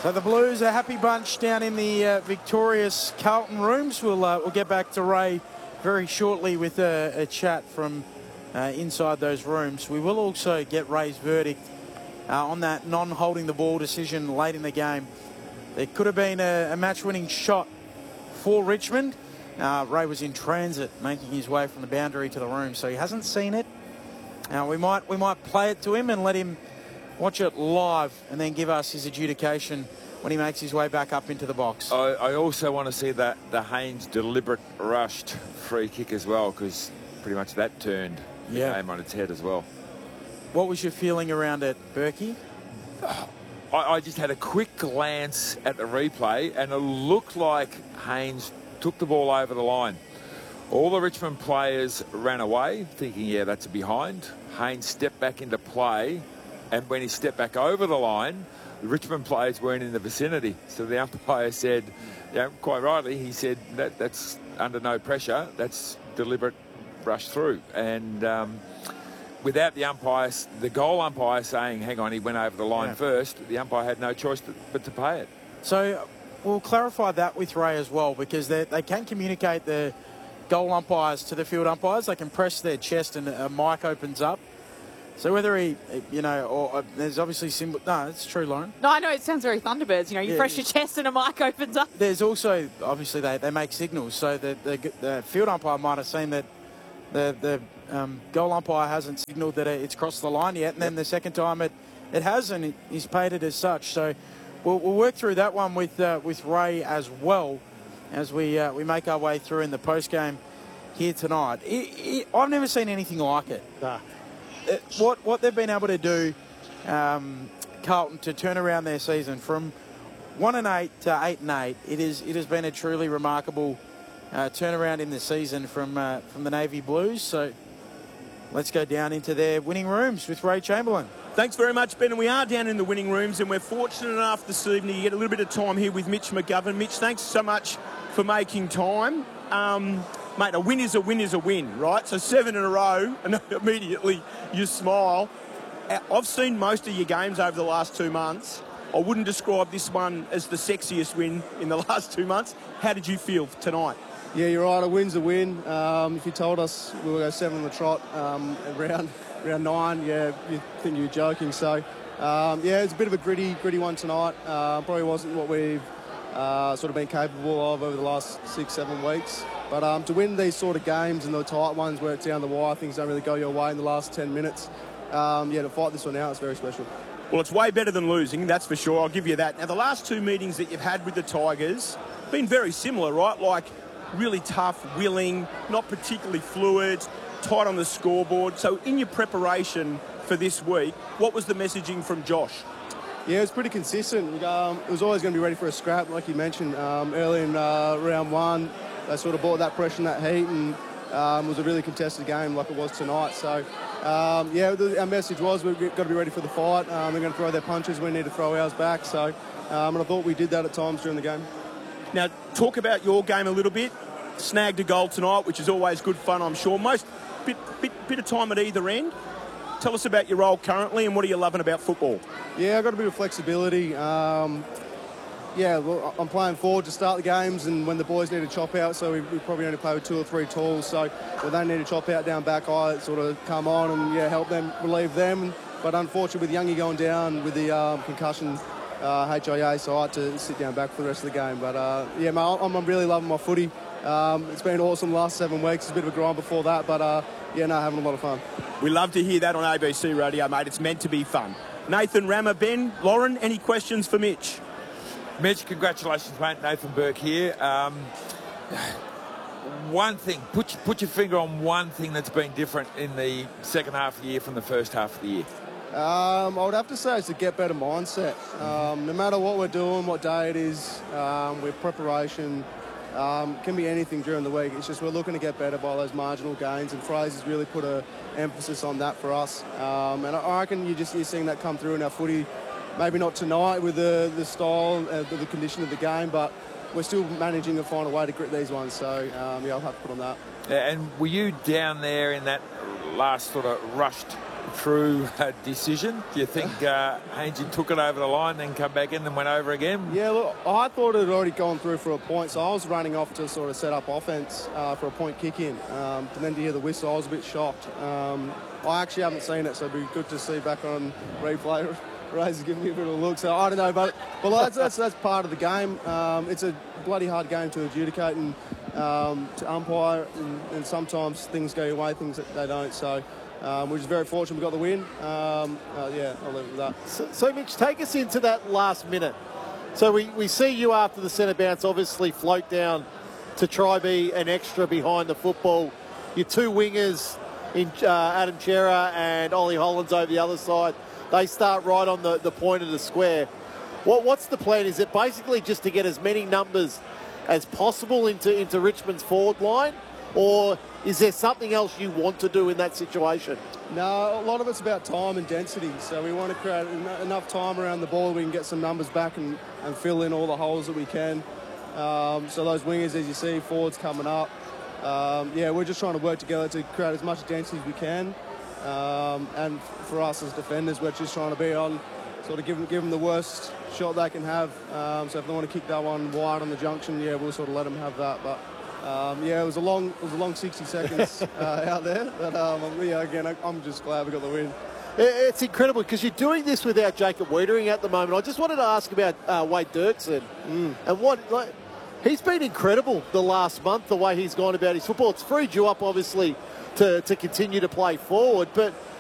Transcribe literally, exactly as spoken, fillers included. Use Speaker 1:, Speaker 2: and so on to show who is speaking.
Speaker 1: So the Blues, a happy bunch down in the uh, victorious Carlton rooms. We'll, uh, we'll get back to Ray very shortly with a, a chat from uh, inside those rooms. We will also get Ray's verdict uh, on that non-holding the ball decision late in the game. There could have been a, a match-winning shot for Richmond. Uh, Ray was in transit, making his way from the boundary to the room, so he hasn't seen it. Now we might we might play it to him and let him watch it live, and then give us his adjudication when he makes his way back up into the box.
Speaker 2: I, I also want to see that the Haynes deliberate rushed free kick as well, because pretty much that turned the
Speaker 1: yeah.
Speaker 2: game on its head as well.
Speaker 1: What was your feeling around it, Berkey?
Speaker 2: I, I just had a quick glance at the replay, and it looked like Haynes took the ball over the line. All the Richmond players ran away, thinking, yeah, that's a behind. Haynes stepped back into play, and when he stepped back over the line, the Richmond players weren't in the vicinity. So the umpire said, yeah, quite rightly, he said, that that's under no pressure. That's deliberate rush through. And um, without the umpire, the goal umpire saying, hang on, he went over the line yeah. first, the umpire had no choice to, but to pay it.
Speaker 1: So we'll clarify that with Ray as well, because they can communicate the goal umpires to the field umpires. They can press their chest and a mic opens up. So whether he, you know, or uh, there's obviously symbol. No, it's true, Lauren.
Speaker 3: No, I know it sounds very Thunderbirds. You know, you
Speaker 1: yeah,
Speaker 3: press your chest and a mic opens up.
Speaker 1: There's also obviously they, they make signals. So the, the the field umpire might have seen that the the um, goal umpire hasn't signalled that it's crossed the line yet, and then the second time it it has, and he's paid it as such. So we'll, we'll work through that one with uh, with Ray as well as we uh, we make our way through in the post game here tonight. It, it, I've never seen anything like it. Nah. It, what what they've been able to do, um, Carlton, to turn around their season from one and eight to eight and eight, it is it has been a truly remarkable uh, turnaround in the season from uh, from the Navy Blues. So let's go down into their winning rooms with Ray Chamberlain.
Speaker 4: Thanks very much, Ben. And we are down in the winning rooms, and we're fortunate enough this evening to get a little bit of time here with Mitch McGovern. Mitch, thanks so much for making time. Um, Mate, a win is a win is a win, right? So seven in a row, and immediately you smile. I've seen most of your games over the last two months. I wouldn't describe this one as the sexiest win in the last two months. How did you feel tonight?
Speaker 5: Yeah, you're right. A win's a win. Um, if you told us we were going to go seven on the trot um, around round nine, yeah, you think you're joking. So, um, yeah, it's a bit of a gritty, gritty one tonight. Uh, probably wasn't what we've uh, sort of been capable of over the last six, seven weeks. But um, to win these sort of games and the tight ones where it's down the wire, things don't really go your way in the last ten minutes. Um, yeah, to fight this one out, it's very special.
Speaker 4: Well, it's way better than losing, that's for sure. I'll give you that. Now, the last two meetings that you've had with the Tigers have been very similar, right? Like really tough, willing, not particularly fluid, tight on the scoreboard. So in your preparation for this week, what was the messaging from Josh?
Speaker 5: Yeah, it was pretty consistent. Um, it was always going to be ready for a scrap, like you mentioned, um, early in uh, round one. They sort of brought that pressure and that heat, and um, it was a really contested game like it was tonight. So, um, yeah, the, our message was we've got to be ready for the fight. Um, they're going to throw their punches. We need to throw ours back. So, um, and I thought we did that at times during the game.
Speaker 4: Now, talk about your game a little bit. Snagged a goal tonight, which is always good fun, I'm sure. Most bit, bit, bit of time at either end. Tell us about your role currently and what are you loving about football?
Speaker 5: Yeah, I've got a bit of flexibility. Um, Yeah, well, I'm playing forward to start the games, and when the boys need a chop out, so we, we probably only play with two or three tools. So when they need a chop out down back, I sort of come on and yeah, help them, relieve them. But unfortunately, with Youngie going down with the um, concussion, uh, H I A, so I had to sit down back for the rest of the game. But uh, yeah, mate, I'm, I'm really loving my footy. Um, it's been awesome the last seven weeks. It's a bit of a grind before that, but uh, yeah, no, having a lot of fun.
Speaker 4: We love to hear that on A B C Radio, mate. It's meant to be fun. Nathan Rammer, Ben, Lauren, any questions for Mitch?
Speaker 2: Mitch, congratulations, mate. Nathan Burke here. Um, one thing, put, put your finger on one thing that's been different in the second half of the year from the first half of the year.
Speaker 5: Um, I would have to say it's a get better mindset. Um, no matter what we're doing, what day it is, um, with preparation, um, can be anything during the week. It's just we're looking to get better by those marginal gains, and Fraser's really put an emphasis on that for us. Um, and I reckon you just, you're seeing that come through in our footy. Maybe not tonight with the, the style, uh, the, the condition of the game, but we're still managing to find a way to grit these ones. So, um, yeah, I'll have to put on that.
Speaker 2: And were you down there in that last sort of rushed through a decision? Do you think uh, Hainsey took it over the line, then come back in and went over again?
Speaker 5: Yeah, look, I thought it had already gone through for a point, so I was running off to sort of set up offence uh, for a point kick in. Um, and then to hear the whistle, I was a bit shocked. Um, I actually haven't seen it, so it'd be good to see back on replay. Ray's giving me a bit of a look, so I don't know, but well, that's that's, that's part of the game. Um, it's a bloody hard game to adjudicate and um, to umpire, and, and sometimes things go your way, things that they don't. So um, we're just very fortunate we got the win. Um, uh, yeah, I'll leave it with that.
Speaker 6: So, so, Mitch, take us into that last minute. So we, we see you after the centre bounce obviously float down to try be an extra behind the football. Your two wingers in uh, Adam Chera and Ollie Hollands over the other side. They start right on the, the point of the square. What What's the plan? Is it basically just to get as many numbers as possible into, into Richmond's forward line? Or is there something else you want to do in that situation?
Speaker 5: No, a lot of it's about time and density. So we want to create en- enough time around the ball we can get some numbers back and, and fill in all the holes that we can. Um, so those wingers, as you see, forwards coming up. Um, yeah, we're just trying to work together to create as much density as we can. Um, and for us as defenders, we're just trying to be on, sort of give them, give them the worst shot they can have. Um, so if they want to kick that one wide on the junction, yeah, we'll sort of let them have that. But um, yeah, it was a long, it was a long sixty seconds uh, out there. But um, yeah, again, I, I'm just glad we got the win.
Speaker 6: It's incredible because you're doing this without Jacob Wiedering at the moment. I just wanted to ask about uh, Wade Dirksen mm. and what like, he's been incredible the last month. The way he's gone about his football, it's freed you up obviously to, to continue to play forward. But